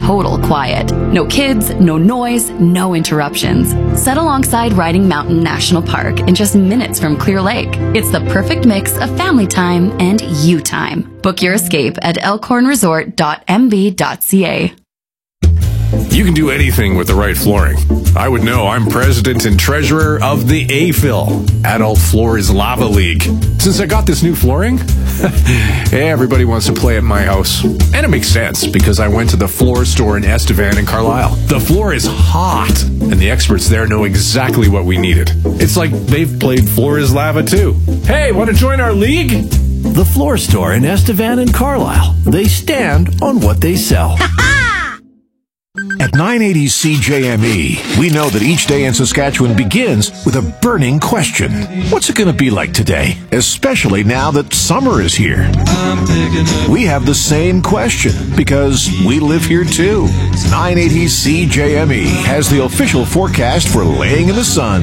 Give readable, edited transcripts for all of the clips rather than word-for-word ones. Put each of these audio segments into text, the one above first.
total quiet. No kids, no noise, no interruptions. Set alongside Riding Mountain National Park in just minutes from Clear Lake. It's the perfect mix of family time and you time. Book your escape at elkhornresort.mb.ca. You can do anything with the right flooring. I would know. I'm president and treasurer of the AFIL, Adult Floors Lava League. Since I got this new flooring, everybody wants to play at my house. And it makes sense because I went to the floor store in Estevan and Carlisle. The floor is hot, and the experts there know exactly what we needed. It's like they've played Floor is Lava too. Hey, want to join our league? The floor store in Estevan and Carlisle. They stand on what they sell. At 980 CJME, we know that each day in Saskatchewan begins with a burning question. What's it going to be like today? Especially now that summer is here. We have the same question because we live here too. 980 CJME has the official forecast for laying in the sun.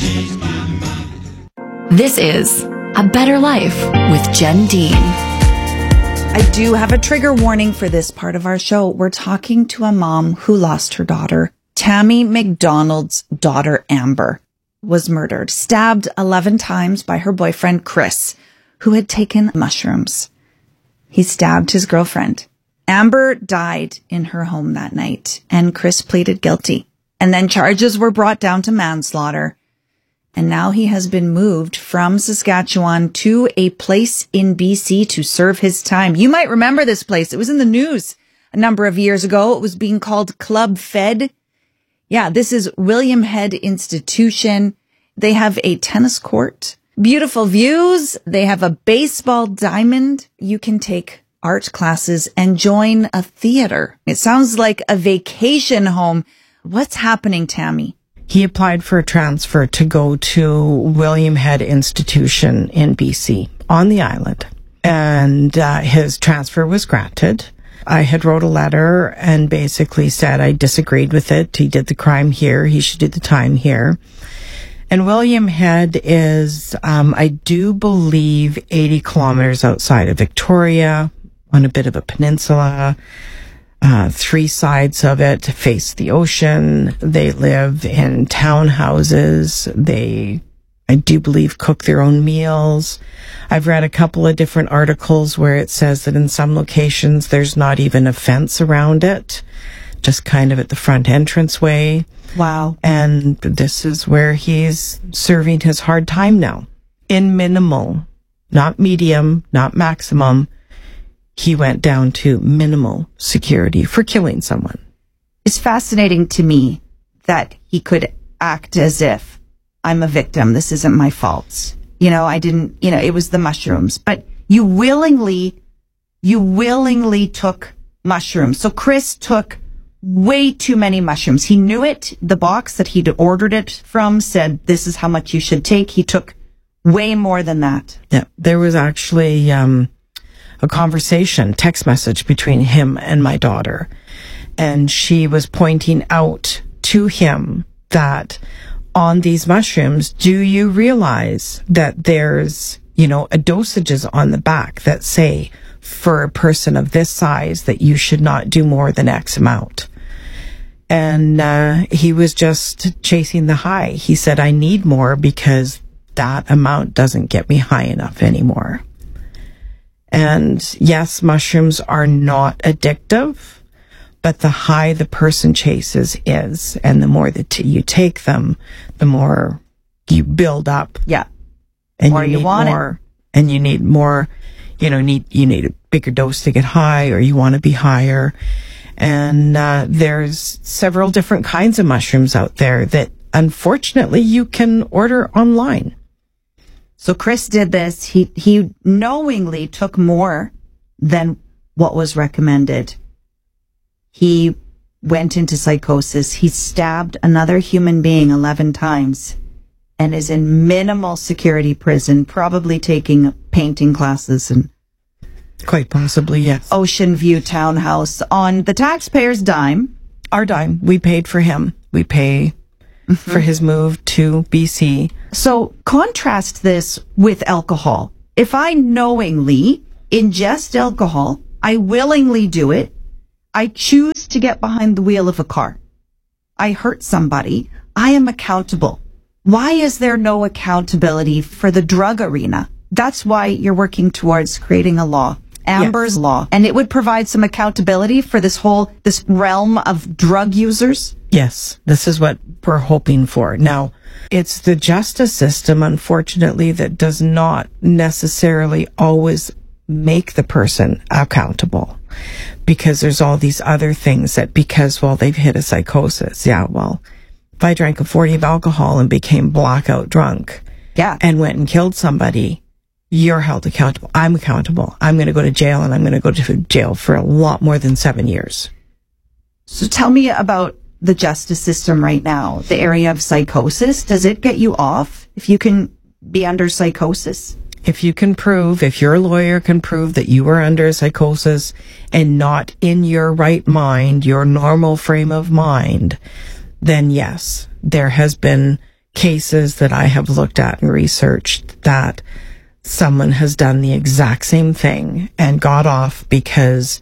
This is A Better Life with Jen Dean. I do have a trigger warning for this part of our show. We're talking to a mom who lost her daughter. Tammy McDonald's daughter, Amber, was murdered, stabbed 11 times by her boyfriend, Chris, who had taken mushrooms. He stabbed his girlfriend. Amber died in her home that night, and Chris pleaded guilty. And then charges were brought down to manslaughter. And now he has been moved from Saskatchewan to a place in BC to serve his time. You might remember this place. It was in the news a number of years ago. It was being called Club Fed. Yeah, this is William Head Institution. They have a tennis court, beautiful views. They have a baseball diamond. You can take art classes and join a theater. It sounds like a vacation home. What's happening, Tammy? He applied for a transfer to go to William Head Institution in BC on the island, and his transfer was granted. I had wrote a letter and basically said I disagreed with it. He did the crime here. He should do the time here. And William Head is, I do believe, 80 kilometers outside of Victoria on a bit of a peninsula. 3 sides of it face the ocean. They live in townhouses. They, I do believe, cook their own meals. I've read a couple of different articles where it says that in some locations there's not even a fence around it, just kind of at the front entranceway. Wow. And this is where he's serving his hard time now. In minimal, not medium, not maximum. He went down to minimal security for killing someone. It's fascinating to me that he could act as if I'm a victim. This isn't my fault. You know, I didn't, you know, it was the mushrooms, but you willingly took mushrooms. So Chris took way too many mushrooms. He knew it. The box that he'd ordered it from said, this is how much you should take. He took way more than that. Yeah. There was actually, a conversation, text message between him and my daughter. And she was pointing out to him that on these mushrooms, do you realize that there's, you know, a dosages on the back that say for a person of this size that you should not do more than X amount. And he was just chasing the high. He said, I need more because that amount doesn't get me high enough anymore. And yes, mushrooms are not addictive, but the high the person chases is. And the more that you take them, the more you build up. Yeah. And or you want more. It. And you need more, you know, you need a bigger dose to get high, or you want to be higher. And there's several different kinds of mushrooms out there that unfortunately you can order online. So Chris did this. He knowingly took more than what was recommended. He went into psychosis. He stabbed another human being 11 times and is in minimal security prison, probably taking painting classes and quite possibly, yes. Ocean View townhouse on the taxpayer's dime. Our dime. We paid for him. We pay for his move to BC. So contrast this with alcohol. If I knowingly ingest alcohol, I willingly do it. I choose to get behind the wheel of a car. I hurt somebody. I am accountable. Why is there no accountability for the drug arena? That's why you're working towards creating a law, Amber's law, and it would provide some accountability for this realm of drug users. Yes, this is what we're hoping for. Now, it's the justice system, unfortunately, that does not necessarily always make the person accountable, because there's all these other things that they've hit a psychosis. Yeah, well, if I drank a 40 of alcohol and became blackout drunk and went and killed somebody, you're held accountable. I'm accountable. I'm going to go to jail, and I'm going to go to jail for a lot more than 7 years. So tell me about the justice system right now, the area of psychosis. Does it get you off if you can be under psychosis? If your lawyer can prove that you are under psychosis and not in your right mind, your normal frame of mind, then yes, there has been cases that I have looked at and researched that someone has done the exact same thing and got off because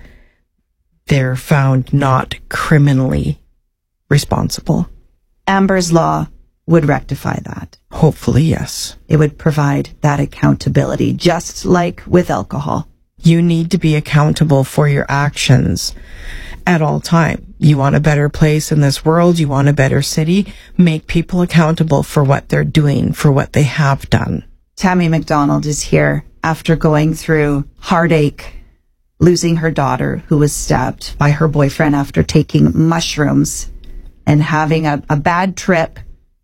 they're found not criminally responsible. Amber's law would rectify that. Hopefully, yes. It would provide that accountability, just like with alcohol. You need to be accountable for your actions at all time. You want a better place in this world, you want a better city, make people accountable for what they're doing, for what they have done. Tammy McDonald is here after going through heartache, losing her daughter who was stabbed by her boyfriend after taking mushrooms and having a bad trip,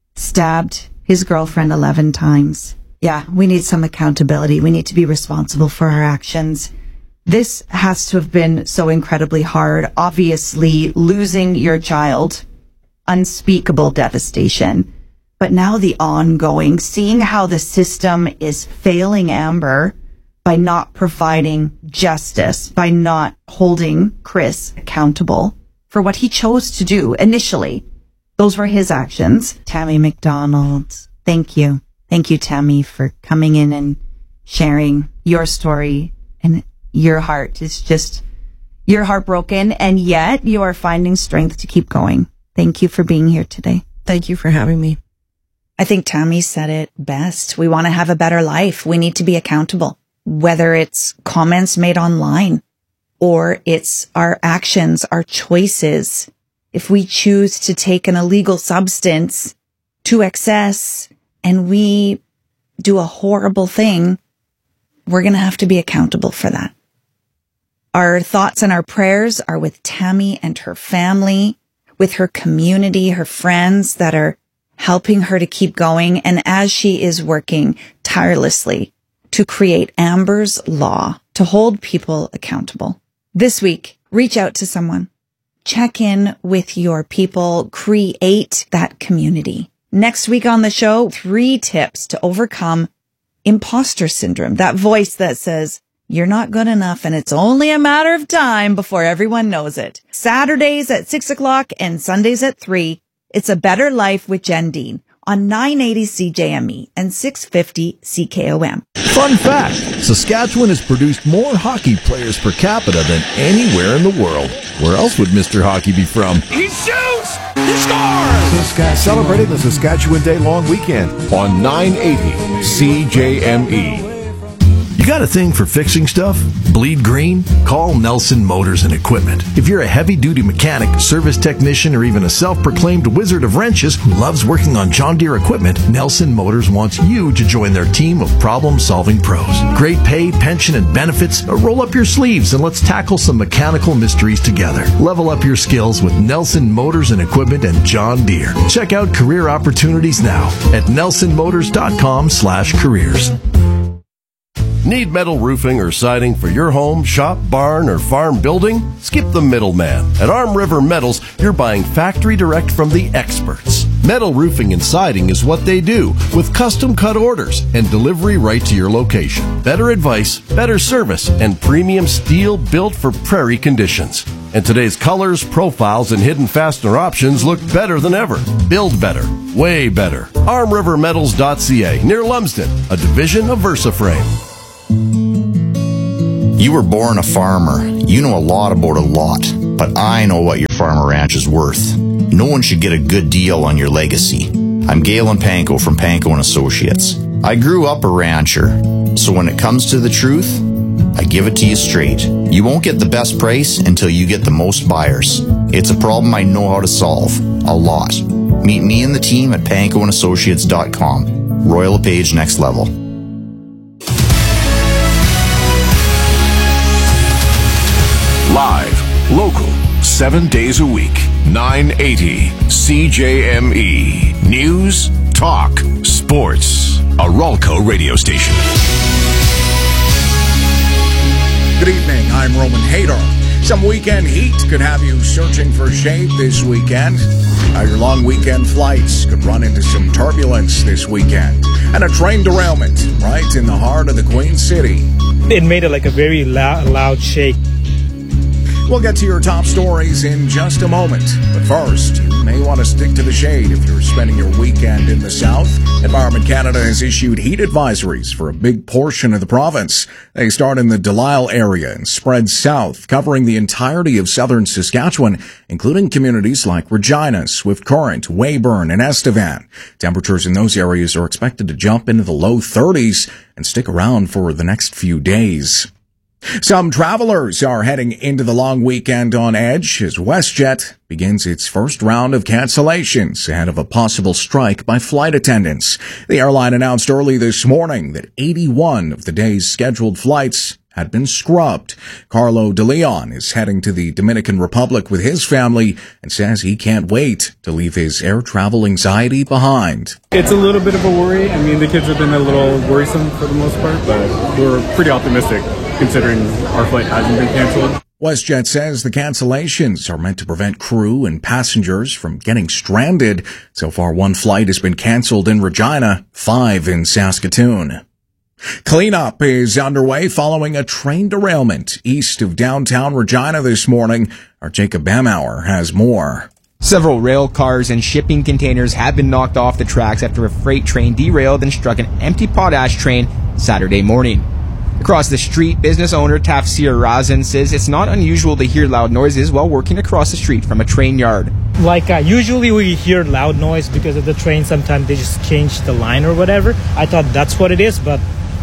stabbed his girlfriend 11 times. Yeah, we need some accountability. We need to be responsible for our actions. This has to have been so incredibly hard. Obviously, losing your child, unspeakable devastation. But now the ongoing, seeing how the system is failing Amber by not providing justice, by not holding Chris accountable for what he chose to do initially. Those were his actions. Tammy McDonald, thank you. Thank you, Tammy, for coming in and sharing your story. And your heart is just, you're heartbroken, and yet you are finding strength to keep going. Thank you for being here today. Thank you for having me. I think Tammy said it best. We want to have a better life. We need to be accountable, whether it's comments made online or it's our actions, our choices. If we choose to take an illegal substance to excess and we do a horrible thing, we're going to have to be accountable for that. Our thoughts and our prayers are with Tammy and her family, with her community, her friends that are helping her to keep going, and as she is working tirelessly to create Amber's Law to hold people accountable. This week, reach out to someone. Check in with your people. Create that community. Next week on the show, 3 tips to overcome imposter syndrome. That voice that says, you're not good enough and it's only a matter of time before everyone knows it. Saturdays at 6 o'clock and Sundays at 3. It's A Better Life with Jen Dean on 980 CJME and 650 CKOM. Fun fact, Saskatchewan has produced more hockey players per capita than anywhere in the world. Where else would Mr. Hockey be from? He shoots! He scores! Celebrating the Saskatchewan Day long weekend on 980 CJME. You got a thing for fixing stuff? Bleed green? Call Nelson Motors and Equipment. If you're a heavy-duty mechanic, service technician, or even a self-proclaimed wizard of wrenches who loves working on John Deere equipment, Nelson Motors wants you to join their team of problem-solving pros. Great pay, pension, and benefits. Roll up your sleeves and let's tackle some mechanical mysteries together. Level up your skills with Nelson Motors and Equipment and John Deere. Check out career opportunities now at nelsonmotors.com/careers. Need metal roofing or siding for your home, shop, barn, or farm building? Skip the middleman. At Arm River Metals, you're buying factory direct from the experts. Metal roofing and siding is what they do, with custom cut orders and delivery right to your location. Better advice, better service, and premium steel built for prairie conditions. And today's colors, profiles, and hidden fastener options look better than ever. Build better. Way better. ArmRiverMetals.ca, near Lumsden, a division of VersaFrame. You were born a farmer. You know a lot about a lot, but I know what you're farm or ranch is worth. No one should get a good deal on your legacy. I'm Galen Panko from Panko & Associates. I grew up a rancher, so when it comes to the truth, I give it to you straight. You won't get the best price until you get the most buyers. It's a problem I know how to solve. A lot. Meet me and the team at pankoandassociates.com. Royal LePage Next Level. Live, local, 7 days a week. 980 CJME. News, talk, sports. A Ralco radio station. Good evening, I'm Roman Hader. Some weekend heat could have you searching for shade this weekend. Your long weekend flights could run into some turbulence this weekend. And a train derailment right in the heart of the Queen City. It made it like a very loud shake. We'll get to your top stories in just a moment. But first, you may want to stick to the shade if you're spending your weekend in the south. Environment Canada has issued heat advisories for a big portion of the province. They start in the Delisle area and spread south, covering the entirety of southern Saskatchewan, including communities like Regina, Swift Current, Weyburn, and Estevan. Temperatures in those areas are expected to jump into the low 30s and stick around for the next few days. Some travelers are heading into the long weekend on edge as WestJet begins its first round of cancellations ahead of a possible strike by flight attendants. The airline announced early this morning that 81 of the day's scheduled flights had been scrubbed. Carlo De Leon is heading to the Dominican Republic with his family and says he can't wait to leave his air travel anxiety behind. It's a little bit of a worry. I mean, the kids have been a little worrisome for the most part, but we're pretty optimistic considering our flight hasn't been canceled. WestJet says the cancellations are meant to prevent crew and passengers from getting stranded. So far, one flight has been canceled in Regina, 5 in Saskatoon. Cleanup is underway following a train derailment east of downtown Regina this morning. Our Jacob Bamauer has more. Several rail cars and shipping containers have been knocked off the tracks after a freight train derailed and struck an empty potash train Saturday morning. Across the street, business owner Tafsir Razan says it's not unusual to hear loud noises while working across the street from a train yard. Usually we hear loud noise because of the train. Sometimes they just change the line or whatever. I thought that's what it is, but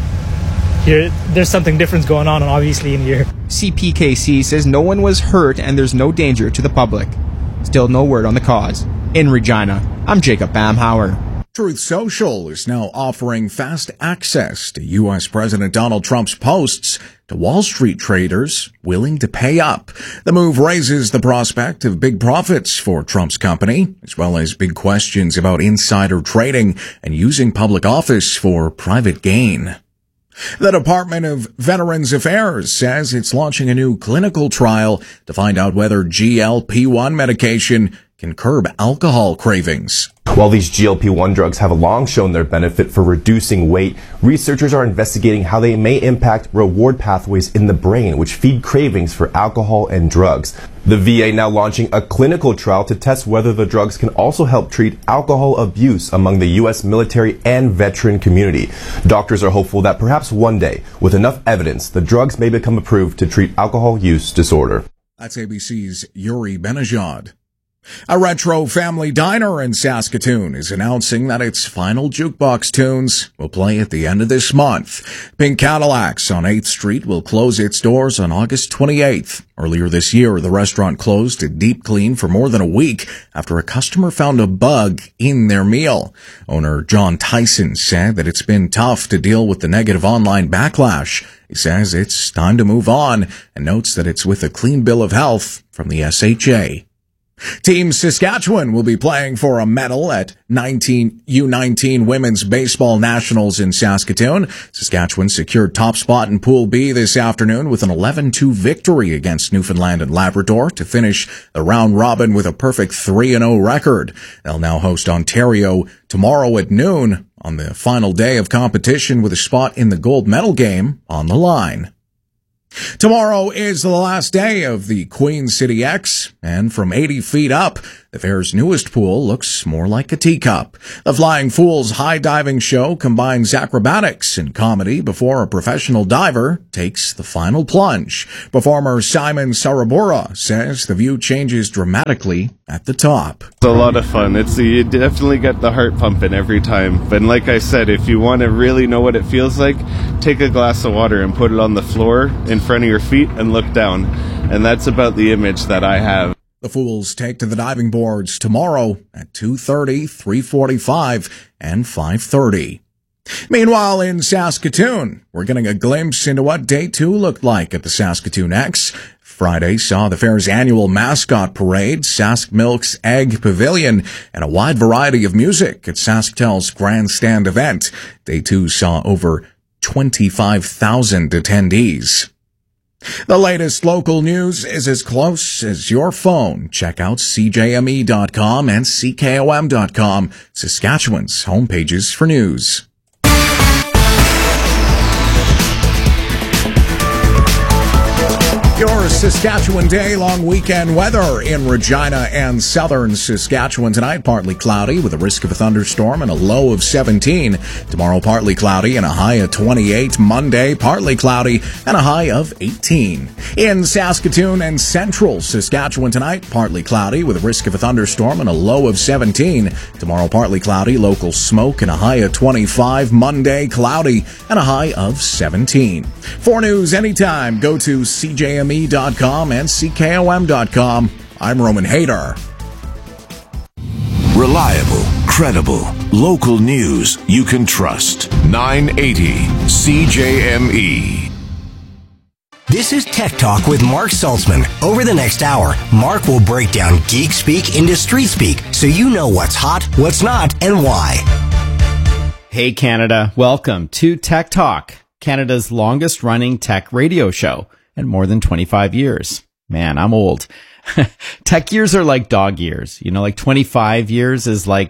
here there's something different going on, obviously, in here. CPKC says no one was hurt and there's no danger to the public. Still no word on the cause. In Regina, I'm Jacob Bamhauer. Truth Social is now offering fast access to U.S. President Donald Trump's posts to Wall Street traders willing to pay up. The move raises the prospect of big profits for Trump's company, as well as big questions about insider trading and using public office for private gain. The Department of Veterans Affairs says it's launching a new clinical trial to find out whether GLP-1 medication can curb alcohol cravings. While these GLP-1 drugs have long shown their benefit for reducing weight, researchers are investigating how they may impact reward pathways in the brain, which feed cravings for alcohol and drugs. The VA now launching a clinical trial to test whether the drugs can also help treat alcohol abuse among the U.S. military and veteran community. Doctors are hopeful that perhaps one day, with enough evidence, the drugs may become approved to treat alcohol use disorder. That's ABC's Yuri Benajad. A retro family diner in Saskatoon is announcing that its final jukebox tunes will play at the end of this month. Pink Cadillacs on 8th Street will close its doors on August 28th. Earlier this year, the restaurant closed to deep clean for more than a week after a customer found a bug in their meal. Owner John Tyson said that it's been tough to deal with the negative online backlash. He says it's time to move on and notes that it's with a clean bill of health from the SHA. Team Saskatchewan will be playing for a medal at U19 Women's Baseball Nationals in Saskatoon. Saskatchewan secured top spot in Pool B this afternoon with an 11-2 victory against Newfoundland and Labrador to finish the round robin with a perfect 3-0 record. They'll now host Ontario tomorrow at noon on the final day of competition with a spot in the gold medal game on the line. Tomorrow is the last day of the Queen City X, and from 80 feet up, The fair's newest pool looks more like a teacup. The Flying Fools high diving show combines acrobatics and comedy before a professional diver takes the final plunge. Performer Simon Sarabura says the view changes dramatically at the top. It's a lot of fun. You definitely get the heart pumping every time. But like I said, if you want to really know what it feels like, take a glass of water and put it on the floor in front of your feet and look down. And that's about the image that I have. The Fools take to the diving boards tomorrow at 2:30, 3:45, and 5:30. Meanwhile, in Saskatoon, we're getting a glimpse into what Day 2 looked like at the Saskatoon X. Friday saw the fair's annual mascot parade, Sask Milk's Egg Pavilion, and a wide variety of music at SaskTel's Grandstand event. Day 2 saw over 25,000 attendees. The latest local news is as close as your phone. Check out CJME.com and CKOM.com, Saskatchewan's homepages for news. Your Saskatchewan Day long weekend weather in Regina and southern Saskatchewan tonight. Partly cloudy with a risk of a thunderstorm and a low of 17. Tomorrow, partly cloudy and a high of 28. Monday, partly cloudy and a high of 18. In Saskatoon and central Saskatchewan tonight, partly cloudy with a risk of a thunderstorm and a low of 17. Tomorrow, partly cloudy, local smoke and a high of 25. Monday, cloudy and a high of 17. For news anytime, go to CJME.com and CKOM.com. I'm Roman Hader. Reliable, credible, local news you can trust. 980 CJME. This is Tech Talk with Mark Saltzman. Over the next hour, Mark will break down geek speak into street speak so you know what's hot, what's not, and why. Hey Canada, welcome to Tech Talk, Canada's longest running tech radio show. And more than 25 years. Man, I'm old. Tech years are like dog years. You know, like 25 years is like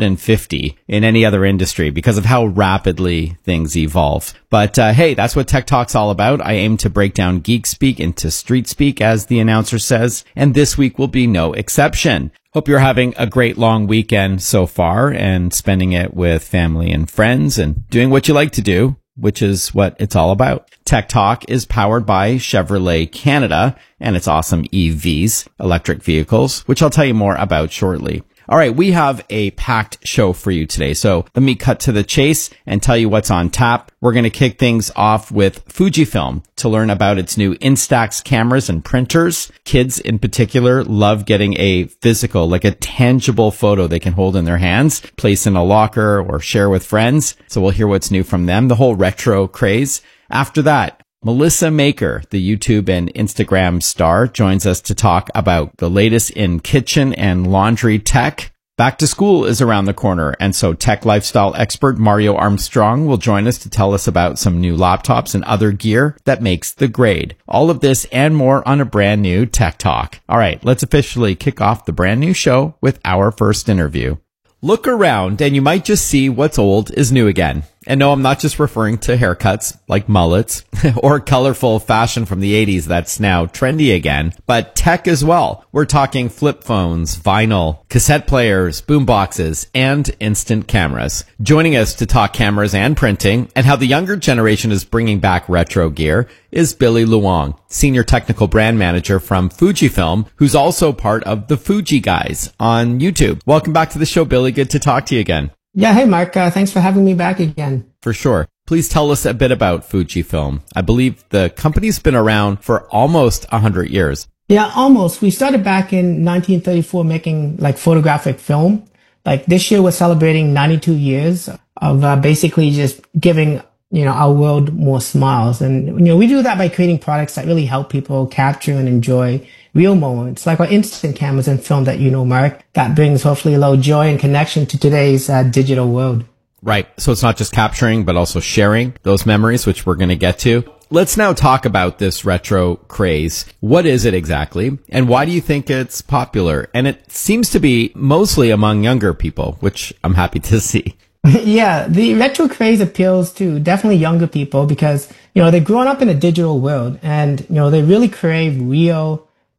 150 in any other industry because of how rapidly things evolve. But hey, that's what Tech Talk's all about. I aim to break down geek speak into street speak, as the announcer says, and this week will be no exception. Hope you're having a great long weekend so far and spending it with family and friends and doing what you like to do, which is what it's all about. Tech Talk is powered by Chevrolet Canada and its awesome EVs, electric vehicles, which I'll tell you more about shortly. All right, we have a packed show for you today. So let me cut to the chase and tell you what's on tap. We're going to kick things off with Fujifilm to learn about its new Instax cameras and printers. Kids in particular love getting a physical, like a tangible photo they can hold in their hands, place in a locker or share with friends. So we'll hear what's new from them, the whole retro craze. After that, Melissa Maker, the YouTube and Instagram star, joins us to talk about the latest in kitchen and laundry tech. Back to school is around the corner, and so tech lifestyle expert Mario Armstrong will join us to tell us about some new laptops and other gear that makes the grade. All of this and more on a brand new Tech Talk. All right, let's officially kick off the brand new show with our first interview. Look around and you might just see what's old is new again. And no, I'm not just referring to haircuts like mullets or colorful fashion from the 80s that's now trendy again, but tech as well. We're talking flip phones, vinyl, cassette players, boomboxes, and instant cameras. Joining us to talk cameras and printing and how the younger generation is bringing back retro gear is Billy Luong, Senior Technical Brand Manager from Fujifilm, who's also part of the Fuji Guys on YouTube. Welcome back to the show, Billy. Good to talk to you again. Yeah, hey Mark, thanks for having me back again. For sure. Please tell us a bit about Fujifilm. I believe the company's been around for almost 100 years. Yeah, almost. We started back in 1934 making like photographic film. Like this year we're celebrating 92 years of basically just giving, our world more smiles. And, we do that by creating products that really help people capture and enjoy real moments, like our instant cameras and film that Mark, that brings hopefully a little joy and connection to today's digital world. Right. So it's not just capturing, but also sharing those memories, which we're going to get to. Let's now talk about this retro craze. What is it exactly? And why do you think it's popular? And it seems to be mostly among younger people, which I'm happy to see. Yeah, the retro craze appeals to definitely younger people because, they're growing up in a digital world and, they really crave real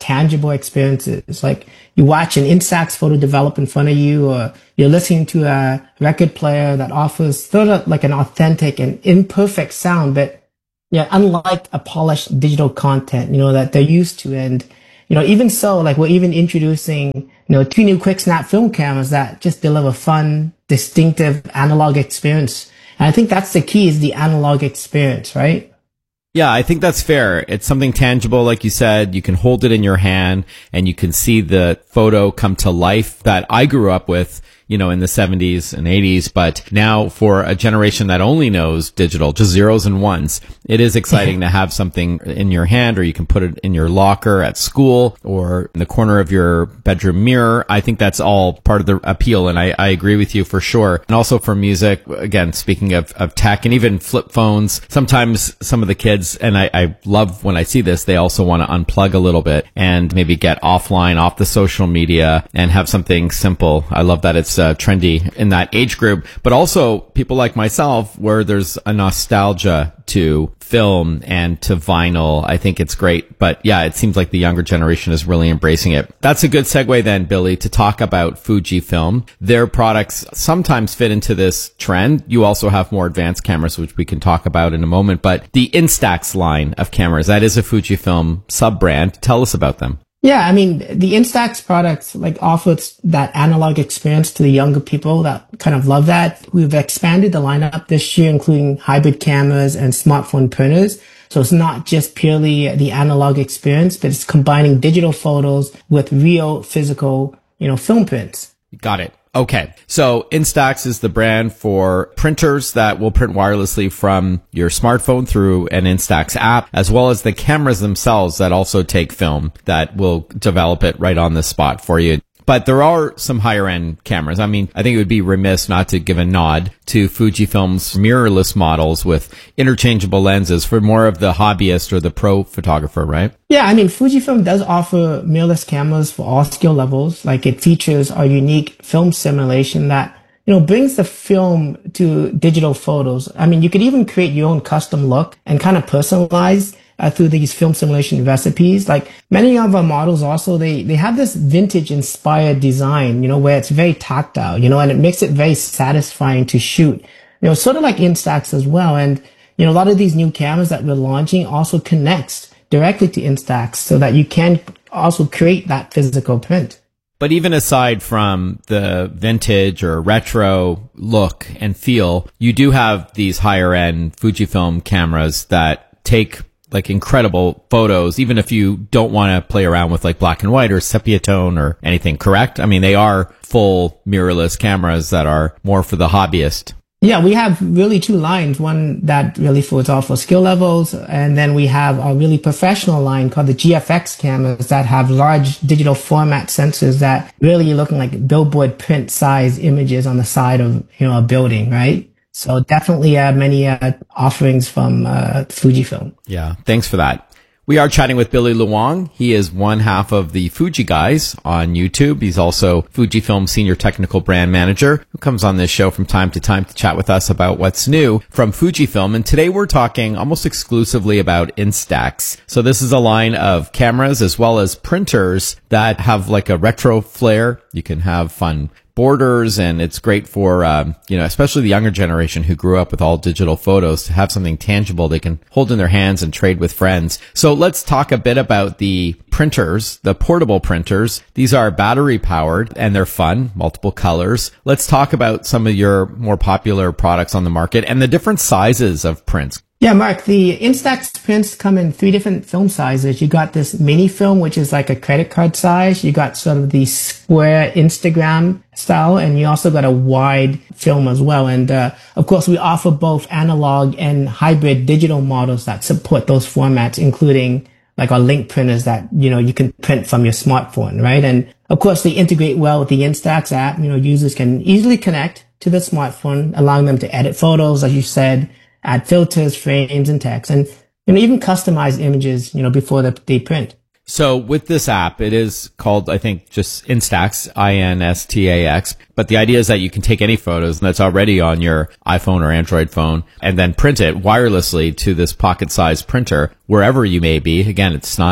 tangible experiences. Like you watch an Instax photo develop in front of you, or you're listening to a record player that offers sort of like an authentic and imperfect sound, but yeah, unlike a polished digital content, that they're used to. And, even so, like we're even introducing, 2 new quick snap film cameras that just deliver fun, distinctive analog experience. And I think that's the key, is the analog experience, right? Yeah, I think that's fair. It's something tangible, like you said. You can hold it in your hand and you can see the photo come to life that I grew up with, in the 70s and 80s. But now for a generation that only knows digital, just zeros and ones, it is exciting to have something in your hand, or you can put it in your locker at school or in the corner of your bedroom mirror. I think that's all part of the appeal. And I agree with you for sure. And also for music, again, speaking of tech and even flip phones, sometimes some of the kids, and I love when I see this, they also want to unplug a little bit and maybe get offline, off the social media, and have something simple. I love that it's trendy in that age group, but also people like myself, where there's a nostalgia to film and to vinyl. I think it's great. But yeah, it seems like the younger generation is really embracing it. That's a good segue then, Billy, to talk about Fujifilm. Their products sometimes fit into this trend. You also have more advanced cameras, which we can talk about in a moment. But the Instax line of cameras, that is a Fujifilm sub-brand. Tell us about them. Yeah, I mean, the Instax products offers that analog experience to the younger people that kind of love that. We've expanded the lineup this year, including hybrid cameras and smartphone printers. So it's not just purely the analog experience, but it's combining digital photos with real physical, film prints. Got it. Okay. So Instax is the brand for printers that will print wirelessly from your smartphone through an Instax app, as well as the cameras themselves that also take film that will develop it right on the spot for you. But there are some higher end cameras. I mean, I think it would be remiss not to give a nod to Fujifilm's mirrorless models with interchangeable lenses for more of the hobbyist or the pro photographer, right? Yeah, I mean, Fujifilm does offer mirrorless cameras for all skill levels. Like it features a unique film simulation that, brings the film to digital photos. I mean, you could even create your own custom look and kind of personalize through these film simulation recipes. Like many of our models also, they have this vintage inspired design, where it's very tactile, and it makes it very satisfying to shoot, sort of like Instax as well. And, a lot of these new cameras that we're launching also connects directly to Instax so that you can also create that physical print. But even aside from the vintage or retro look and feel, you do have these higher end Fujifilm cameras that take incredible photos, even if you don't want to play around with black and white or sepia tone or anything, correct? I mean, they are full mirrorless cameras that are more for the hobbyist. Yeah, we have really 2 lines, one that really is all for skill levels, and then we have a really professional line called the GFX cameras that have large digital format sensors that really are looking like billboard print size images on the side of, a building, right? So definitely many offerings from Fujifilm. Yeah, thanks for that. We are chatting with Billy Luong. He is one half of the Fuji Guys on YouTube. He's also Fujifilm Senior Technical Brand Manager, who comes on this show from time to time to chat with us about what's new from Fujifilm. And today we're talking almost exclusively about Instax. So this is a line of cameras as well as printers that have a retro flair. You can have fun borders, and it's great for, especially the younger generation who grew up with all digital photos, to have something tangible they can hold in their hands and trade with friends. So let's talk a bit about the printers, the portable printers. These are battery powered and they're fun, multiple colors. Let's talk about some of your more popular products on the market and the different sizes of prints. Yeah, Mark, the Instax prints come in 3 different film sizes. You got this mini film, which is like a credit card size. You got sort of the square Instagram style, and you also got a wide film as well. And, of course, we offer both analog and hybrid digital models that support those formats, including our link printers that, you can print from your smartphone, right? And of course, they integrate well with the Instax app. Users can easily connect to the smartphone, allowing them to edit photos, as you said, add filters, frames, and text, and even customize images, before they print. So with this app, it is called, I think, just Instax, Instax. But the idea is that you can take any photos that's already on your iPhone or Android phone and then print it wirelessly to this pocket-sized printer wherever you may be. Again,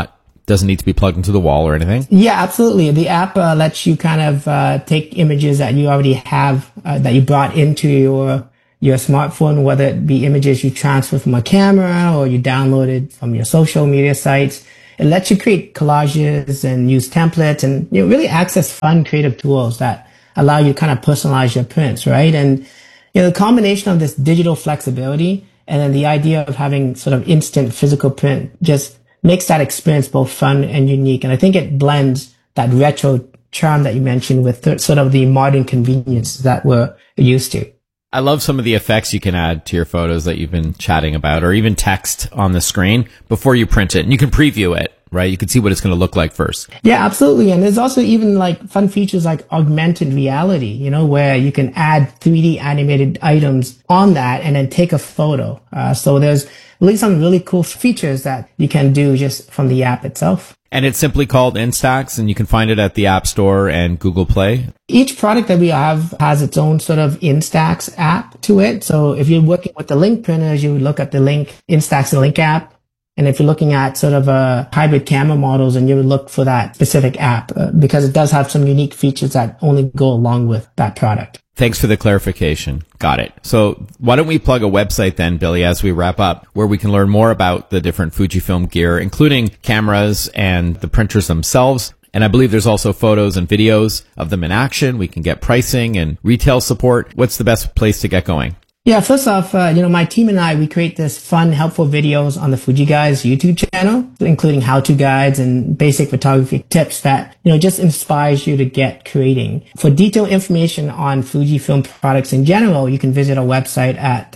Doesn't need to be plugged into the wall or anything. Yeah, absolutely. The app lets you kind of take images that you already have, that you brought into your smartphone, whether it be images you transfer from a camera or you downloaded from your social media sites. It lets you create collages and use templates and really access fun, creative tools that allow you to kind of personalize your prints, right? And the combination of this digital flexibility and then the idea of having sort of instant physical print just makes that experience both fun and unique. And I think it blends that retro charm that you mentioned with sort of the modern convenience that we're used to. I love some of the effects you can add to your photos that you've been chatting about, or even text on the screen before you print it. And you can preview it, right? You can see what it's going to look like first. Yeah, absolutely. And there's also even like fun features like augmented reality, where you can add 3D animated items on that and then take a photo. So there's really some really cool features that you can do just from the app itself. And it's simply called Instax, and you can find it at the App Store and Google Play. Each product that we have has its own sort of Instax app to it. So if you're working with the link printers, you would look at the Instax Link app. And if you're looking at sort of hybrid camera models, and you would look for that specific app because it does have some unique features that only go along with that product. Thanks for the clarification. Got it. So why don't we plug a website then, Billy, as we wrap up, where we can learn more about the different Fujifilm gear, including cameras and the printers themselves. And I believe there's also photos and videos of them in action. We can get pricing and retail support. What's the best place to get going? Yeah, first off, my team and I, we create this fun, helpful videos on the Fuji Guys YouTube channel, including how-to guides and basic photography tips that, just inspires you to get creating. For detailed information on Fujifilm products in general, you can visit our website at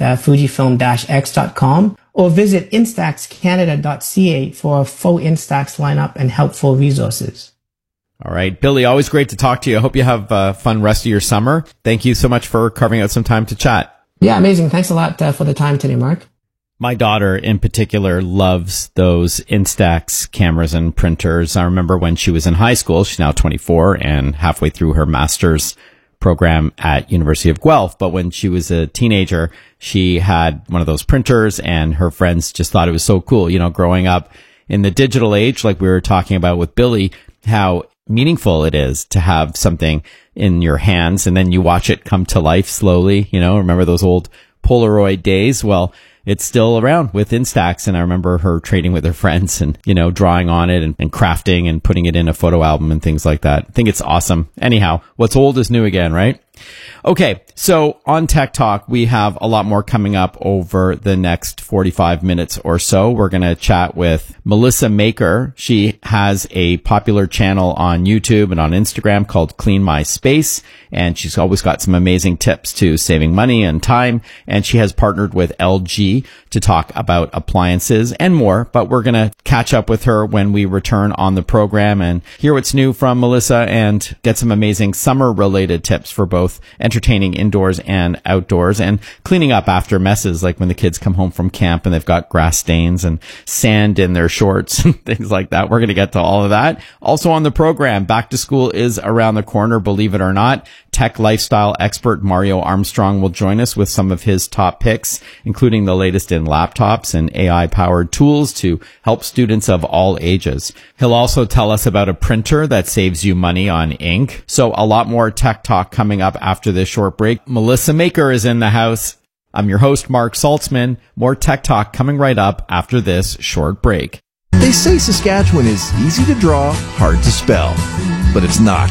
fujifilm-x.com or visit instaxcanada.ca for a full Instax lineup and helpful resources. All right, Billy, always great to talk to you. I hope you have a fun rest of your summer. Thank you so much for carving out some time to chat. Yeah, amazing. Thanks a lot for the time today, Mark. My daughter in particular loves those Instax cameras and printers. I remember when she was in high school, she's now 24 and halfway through her master's program at University of Guelph. But when she was a teenager, she had one of those printers and her friends just thought it was so cool. Growing up in the digital age, like we were talking about with Billy, how meaningful it is to have something in your hands and then you watch it come to life slowly. Remember those old Polaroid days? Well, it's still around with Instax, and I remember her trading with her friends and, drawing on it and crafting and putting it in a photo album and things like that. I think it's awesome. Anyhow, what's old is new again, right? Okay, so on Tech Talk, we have a lot more coming up over the next 45 minutes or so. We're going to chat with Melissa Maker. She has a popular channel on YouTube and on Instagram called Clean My Space, and she's always got some amazing tips to saving money and time, and she has partnered with LG to talk about appliances and more, but we're going to catch up with her when we return on the program and hear what's new from Melissa and get some amazing summer-related tips for both entertaining indoors and outdoors and cleaning up after messes, like when the kids come home from camp and they've got grass stains and sand in their shorts and things like that. We're going to get to all of that. Also on the program, back to school is around the corner, believe it or not. Tech lifestyle expert Mario Armstrong will join us with some of his top picks, including the latest in laptops and AI-powered tools to help students of all ages. He'll also tell us about a printer that saves you money on ink. So a lot more tech talk coming up after this short break. Melissa Maker is in the house. I'm your host, Mark Saltzman. More tech talk coming right up after this short break. They say Saskatchewan is easy to draw, hard to spell, but it's not.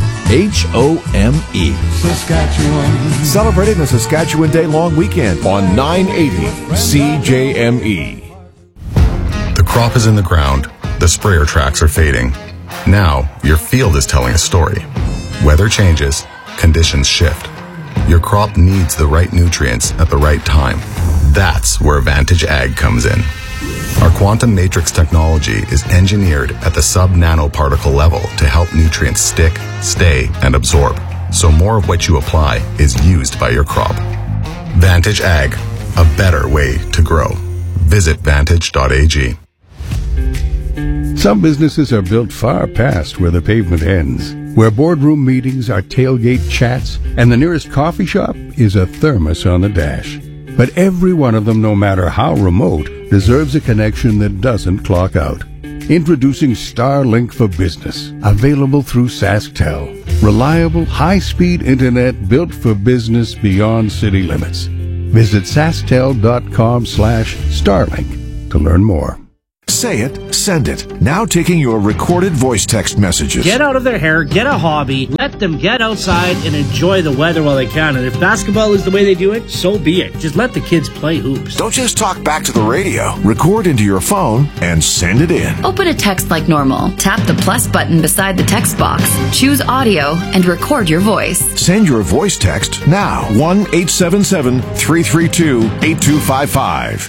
H-O-M-E. Saskatchewan. Celebrating the Saskatchewan Day long weekend on 980 CJME. The crop is in the ground. The sprayer tracks are fading. Now, your field is telling a story. Weather changes. Conditions shift. Your crop needs the right nutrients at the right time. That's where Vantage Ag comes in. Our quantum matrix technology is engineered at the sub-nanoparticle level to help nutrients stick, stay, and absorb, so more of what you apply is used by your crop. Vantage Ag, a better way to grow. Visit vantage.ag. Some businesses are built far past where the pavement ends, where boardroom meetings are tailgate chats, and the nearest coffee shop is a thermos on the dash. But every one of them, no matter how remote, deserves a connection that doesn't clock out. Introducing Starlink for Business, available through SaskTel. Reliable, high-speed internet built for business beyond city limits. Visit SaskTel.com/Starlink to learn more. Say it, send it. Now taking your recorded voice text messages. Get out of their hair, get a hobby, let them get outside and enjoy the weather while they can. And if basketball is the way they do it, so be it. Just let the kids play hoops. Don't just talk back to the radio. Record into your phone and send it in. Open a text like normal. Tap the plus button beside the text box. Choose audio and record your voice. Send your voice text now. 1-877-332-8255.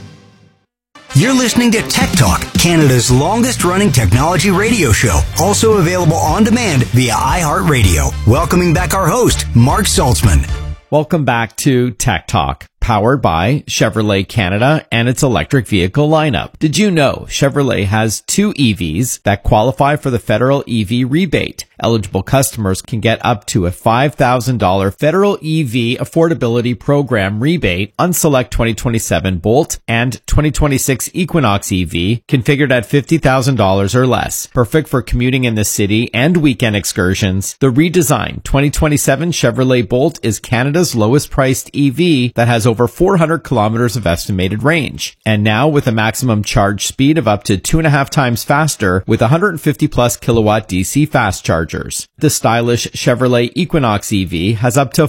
You're listening to Tech Talk, Canada's longest-running technology radio show. Also available on demand via iHeartRadio. Welcoming back our host, Mark Saltzman. Welcome back to Tech Talk, powered by Chevrolet Canada and its electric vehicle lineup. Did you know Chevrolet has 2 EVs that qualify for the federal EV rebate? Eligible customers can get up to a $5,000 federal EV affordability program rebate on select 2027 Bolt and 2026 Equinox EV configured at $50,000 or less. Perfect for commuting in the city and weekend excursions. The redesigned 2027 Chevrolet Bolt is Canada's lowest priced EV that has over 400 kilometers of estimated range. And now with a maximum charge speed of up to 2.5 times faster with 150 plus kilowatt DC fast charge. The stylish Chevrolet Equinox EV has up to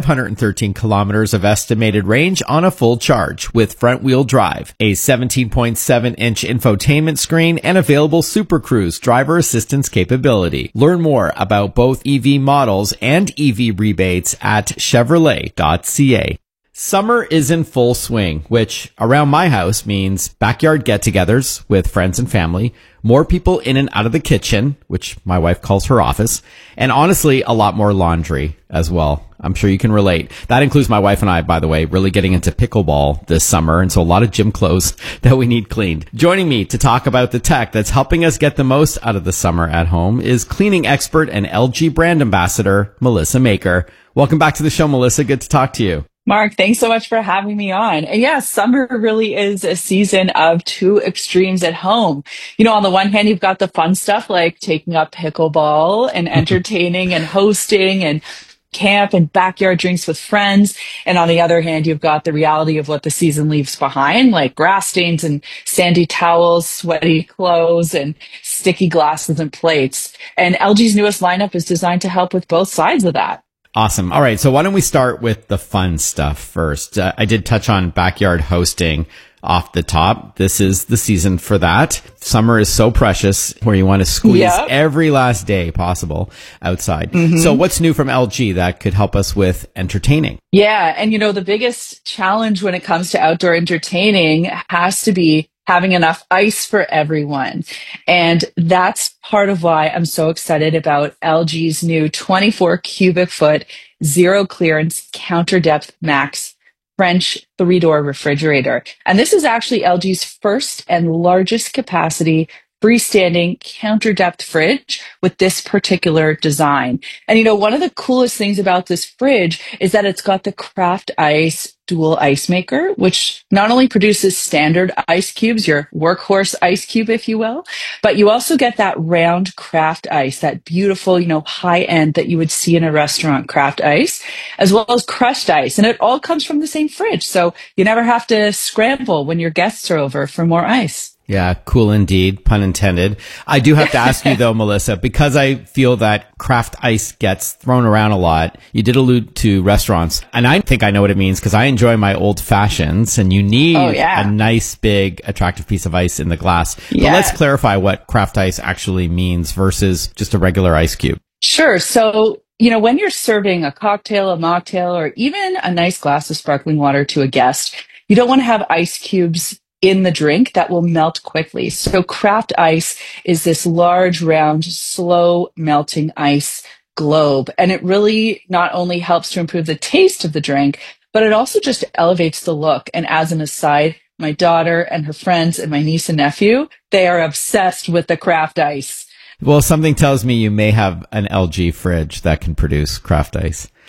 513 kilometers of estimated range on a full charge with front-wheel drive, a 17.7-inch infotainment screen, and available Super Cruise driver assistance capability. Learn more about both EV models and EV rebates at Chevrolet.ca. Summer is in full swing, which around my house means backyard get-togethers with friends and family, more people in and out of the kitchen, which my wife calls her office, and honestly, a lot more laundry as well. I'm sure you can relate. That includes my wife and I, by the way, really getting into pickleball this summer, and so a lot of gym clothes that we need cleaned. Joining me to talk about the tech that's helping us get the most out of the summer at home is cleaning expert and LG brand ambassador, Melissa Maker. Welcome back to the show, Melissa. Good to talk to you. Mark, thanks so much for having me on. And yeah, summer really is a season of 2 extremes at home. You know, on the one hand, you've got the fun stuff like taking up pickleball and entertaining and hosting and camp and backyard drinks with friends. And on the other hand, you've got the reality of what the season leaves behind, like grass stains and sandy towels, sweaty clothes, and sticky glasses and plates. And LG's newest lineup is designed to help with both sides of that. Awesome. All right. So why don't we start with the fun stuff first? I did touch on backyard hosting off the top. This is the season for that. Summer is so precious where you want to squeeze every last day possible outside. Mm-hmm. So what's new from LG that could help us with entertaining? Yeah. And you know, the biggest challenge when it comes to outdoor entertaining has to be having enough ice for everyone. And that's part of why I'm so excited about LG's new 24 cubic foot zero clearance counter depth max French 3-door refrigerator. And this is actually LG's first and largest capacity freestanding counter depth fridge with this particular design. And you know, one of the coolest things about this fridge is that it's got the Craft Ice dual ice maker, which not only produces standard ice cubes, your workhorse ice cube, if you will, but you also get that round craft ice, that beautiful, you know, high end that you would see in a restaurant craft ice, as well as crushed ice. And it all comes from the same fridge. So you never have to scramble when your guests are over for more ice. Yeah, cool indeed, pun intended. I do have to ask you though, Melissa, because I feel that craft ice gets thrown around a lot. You did allude to restaurants, and I think I know what it means because I enjoy my old fashions, and you need a nice, big, attractive piece of ice in the glass. But let's clarify what craft ice actually means versus just a regular ice cube. Sure. So, you know, when you're serving a cocktail, a mocktail, or even a nice glass of sparkling water to a guest, you don't want to have ice cubes in the drink that will melt quickly. So craft ice is this large, round, slow melting ice globe. And it really not only helps to improve the taste of the drink, but it also just elevates the look. And as an aside, my daughter and her friends and my niece and nephew, they are obsessed with the craft ice. Well, something tells me you may have an LG fridge that can produce craft ice.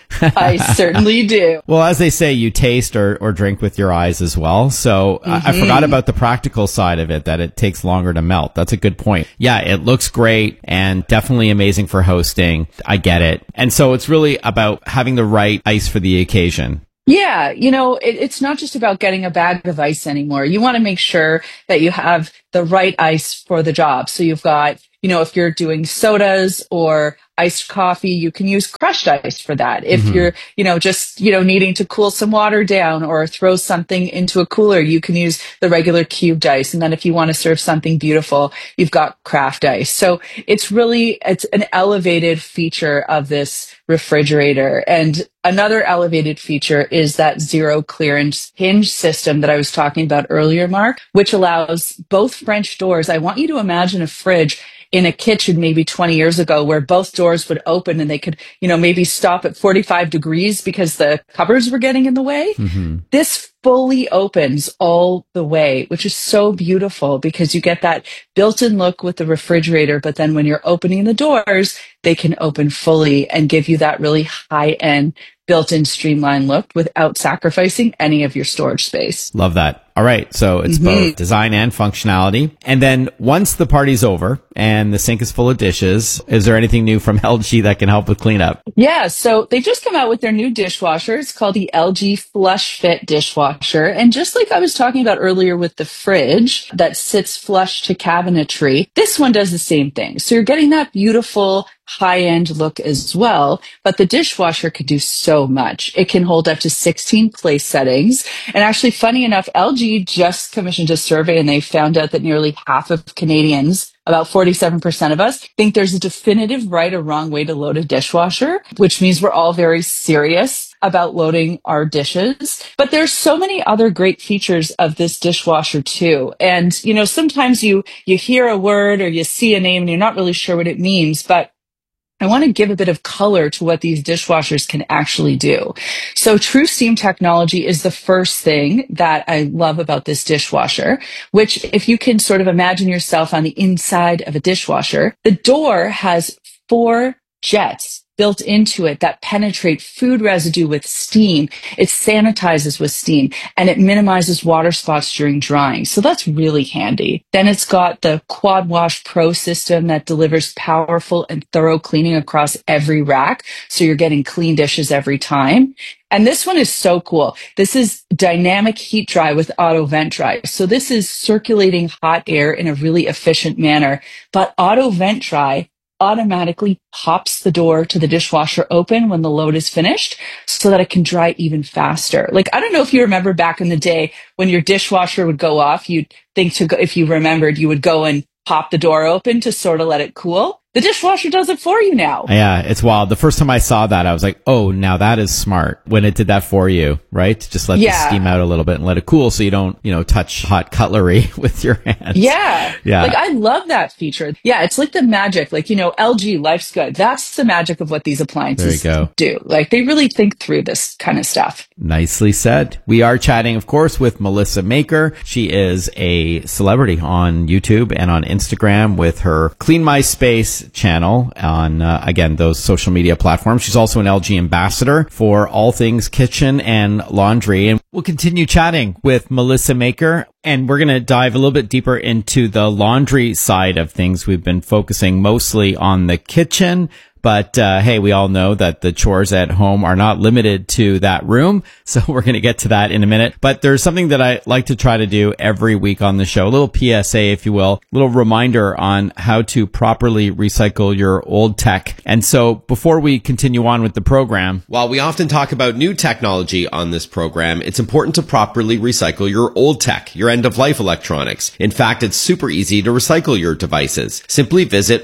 I certainly do. Well, as they say, you taste or drink with your eyes as well. So I forgot about the practical side of it, that it takes longer to melt. That's a good point. Yeah, it looks great and definitely amazing for hosting. I get it. And so it's really about having the right ice for the occasion. Yeah, it's not just about getting a bag of ice anymore. You want to make sure that you have the right ice for the job. So you've got, if you're doing sodas or iced coffee, you can use crushed ice for that. If you're, just, needing to cool some water down or throw something into a cooler, you can use the regular cubed ice. And then if you want to serve something beautiful, you've got craft ice. So it's an elevated feature of this refrigerator. And another elevated feature is that zero clearance hinge system that I was talking about earlier, Mark, which allows both French doors. I want you to imagine a fridge in a kitchen maybe 20 years ago where both doors would open and they could, maybe stop at 45 degrees because the cupboards were getting in the way. This fully opens all the way, which is so beautiful because you get that built-in look with the refrigerator. But then when you're opening the doors, they can open fully and give you that really high-end built-in streamlined look without sacrificing any of your storage space. Love that. All right. So it's both design and functionality. And then once the party's over and the sink is full of dishes, is there anything new from LG that can help with cleanup? Yeah. So they just come out with their new dishwasher. It's called the LG Flush Fit dishwasher. And just like I was talking about earlier with the fridge that sits flush to cabinetry, this one does the same thing. So you're getting that beautiful high-end look as well, but the dishwasher could do so much. It can hold up to 16 place settings. And actually, funny enough, LG just commissioned a survey and they found out that nearly half of Canadians, about 47% of us, think there's a definitive right or wrong way to load a dishwasher, which means we're all very serious about loading our dishes. But there's so many other great features of this dishwasher too. And, sometimes you hear a word or you see a name and you're not really sure what it means, but I want to give a bit of color to what these dishwashers can actually do. So True Steam technology is the first thing that I love about this dishwasher, which if you can sort of imagine yourself on the inside of a dishwasher, the door has 4 jets built into it that penetrate food residue with steam. It sanitizes with steam and it minimizes water spots during drying. So that's really handy. Then it's got the Quad Wash Pro system that delivers powerful and thorough cleaning across every rack. So you're getting clean dishes every time. And this one is so cool. This is dynamic heat dry with auto vent dry. So this is circulating hot air in a really efficient manner, but auto vent dry automatically pops the door to the dishwasher open when the load is finished so that it can dry even faster. Like, I don't know if you remember back in the day when your dishwasher would go off, you'd think to go, if you remembered, you would go and pop the door open to sort of let it cool. The dishwasher does it for you now. Yeah, it's wild. The first time I saw that, I was like, oh, now that is smart when it did that for you, right? Just let the steam out a little bit and let it cool so you don't, touch hot cutlery with your hands. Yeah. Yeah. Like, I love that feature. Yeah, it's like the magic. Like, LG, life's good. That's the magic of what these appliances do. Like, they really think through this kind of stuff. Nicely said. We are chatting, of course, with Melissa Maker. She is a celebrity on YouTube and on Instagram with her Clean My Space channel on, again, those social media platforms. She's also an LG ambassador for all things kitchen and laundry. And we'll continue chatting with Melissa Maker. And we're going to dive a little bit deeper into the laundry side of things. We've been focusing mostly on the kitchen. But, hey, we all know that the chores at home are not limited to that room. So we're going to get to that in a minute. But there's something that I like to try to do every week on the show, a little PSA, if you will, a little reminder on how to properly recycle your old tech. And so before we continue on with the program, while we often talk about new technology on this program, it's important to properly recycle your old tech, your end-of-life electronics. In fact, it's super easy to recycle your devices. Simply visit